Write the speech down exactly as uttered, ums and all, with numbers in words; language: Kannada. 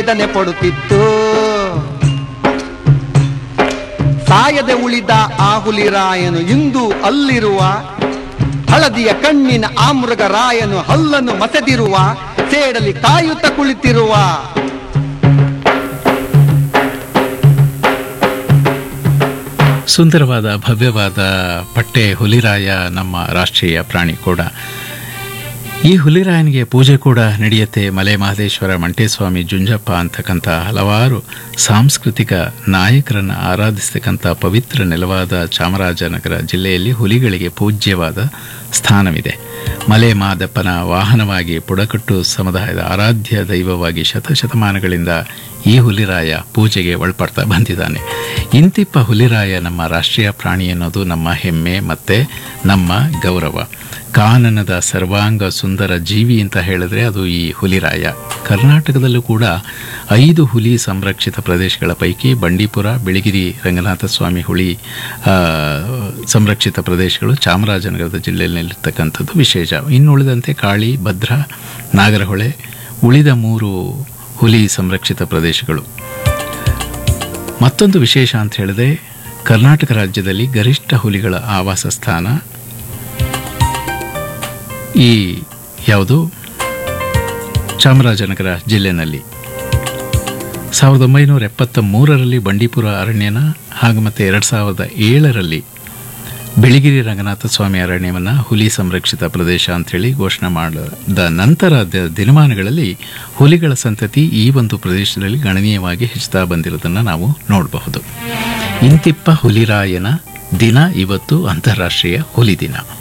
ವೇದನೆ ಪಡುತ್ತಿತ್ತು. ಸಾಯದೆ ಉಳಿದ ಆ ಹುಲಿರಾಯನು ಇಂದು ಅಲ್ಲಿರುವ, ಹಳದಿಯ ಕಣ್ಣಿನ ಆ ಮೃಗರಾಯನು ಹಲ್ಲನ್ನು ಮಸೆದಿರುವ, ಸೇಡಲಿ ಕಾಯುತ್ತ ಕುಳಿತಿರುವ. ಸುಂದರವಾದ ಭವ್ಯವಾದ ಪಟ್ಟೆ ಹುಲಿರಾಯ ನಮ್ಮ ರಾಷ್ಟ್ರೀಯ ಪ್ರಾಣಿ ಕೂಡ. ಈ ಹುಲಿರಾಯನಿಗೆ ಪೂಜೆ ಕೂಡ ನಡೆಯುತ್ತೆ. ಮಲೆ ಮಹದೇಶ್ವರ, ಮಂಟೇಸ್ವಾಮಿ, ಜುಂಜಪ್ಪ ಅಂತಕ್ಕಂಥ ಹಲವಾರು ಸಾಂಸ್ಕೃತಿಕ ನಾಯಕರನ್ನು ಆರಾಧಿಸ್ತಕ್ಕಂಥ ಪವಿತ್ರ ನೆಲವಾದ ಚಾಮರಾಜನಗರ ಜಿಲ್ಲೆಯಲ್ಲಿ ಹುಲಿಗಳಿಗೆ ಪೂಜ್ಯವಾದ ಸ್ಥಾನವಿದೆ. ಮಲೆ ಮಾದಪ್ಪನ ವಾಹನವಾಗಿ ಬುಡಕಟ್ಟು ಸಮುದಾಯದ ಆರಾಧ್ಯ ದೈವವಾಗಿ ಶತಶತಮಾನಗಳಿಂದ ಈ ಹುಲಿರಾಯ ಪೂಜೆಗೆ ಒಳಪಡ್ತಾ ಬಂದಿದ್ದಾನೆ. ಇಂತಿಪ್ಪ ಹುಲಿರಾಯ ನಮ್ಮ ರಾಷ್ಟ್ರೀಯ ಪ್ರಾಣಿ ಅನ್ನೋದು ನಮ್ಮ ಹೆಮ್ಮೆ ಮತ್ತು ನಮ್ಮ ಗೌರವ. ಕಾನನದ ಸರ್ವಾಂಗ ಸುಂದರ ಜೀವಿ ಅಂತ ಹೇಳಿದ್ರೆ ಅದು ಈ ಹುಲಿರಾಯ. ಕರ್ನಾಟಕದಲ್ಲೂ ಕೂಡ ಐದು ಹುಲಿ ಸಂರಕ್ಷಿತ ಪ್ರದೇಶಗಳ ಪೈಕಿ ಬಂಡೀಪುರ, ಬಿಳಿಗಿರಿ ರಂಗನಾಥ ಸ್ವಾಮಿ ಹುಲಿ ಸಂರಕ್ಷಿತ ಪ್ರದೇಶಗಳು ಚಾಮರಾಜನಗರದ ಜಿಲ್ಲೆಯಲ್ಲಿರ್ತಕ್ಕಂಥದ್ದು ವಿಶೇಷ. ಇನ್ನುಳಿದಂತೆ ಕಾಳಿ, ಭದ್ರಾ, ನಾಗರಹೊಳೆ ಉಳಿದ ಮೂರು ಹುಲಿ ಸಂರಕ್ಷಿತ ಪ್ರದೇಶಗಳು. ಮತ್ತೊಂದು ವಿಶೇಷ ಅಂತ ಹೇಳಿದ್ರೆ ಕರ್ನಾಟಕ ರಾಜ್ಯದಲ್ಲಿ ಗರಿಷ್ಠ ಹುಲಿಗಳ ಆವಾಸ ಸ್ಥಾನ ಈ ಯಾವುದು ಚಾಮರಾಜನಗರ ಜಿಲ್ಲೆಯಲ್ಲಿ. ಸಾವಿರದ ಒಂಬೈನೂರ ಎಪ್ಪತ್ತ ಮೂರರಲ್ಲಿ ಬಂಡೀಪುರ ಅರಣ್ಯನ ಹಾಗೂ ಮತ್ತು ಎರಡು ಸಾವಿರದ ಏಳರಲ್ಲಿ ಬಿಳಿಗಿರಿ ರಂಗನಾಥ ಸ್ವಾಮಿ ಅರಣ್ಯವನ್ನು ಹುಲಿ ಸಂರಕ್ಷಿತ ಪ್ರದೇಶ ಅಂಥೇಳಿ ಘೋಷಣೆ ಮಾಡಿದ ನಂತರ ದಿನಮಾನಗಳಲ್ಲಿ ಹುಲಿಗಳ ಸಂತತಿ ಈ ಒಂದು ಪ್ರದೇಶದಲ್ಲಿ ಗಣನೀಯವಾಗಿ ಹೆಚ್ಚುತ್ತಾ ಬಂದಿರೋದನ್ನು ನಾವು ನೋಡಬಹುದು. ಇಂತಿಪ್ಪ ಹುಲಿರಾಯನ ದಿನ ಇವತ್ತು ಅಂತಾರಾಷ್ಟ್ರೀಯ ಹುಲಿ ದಿನ.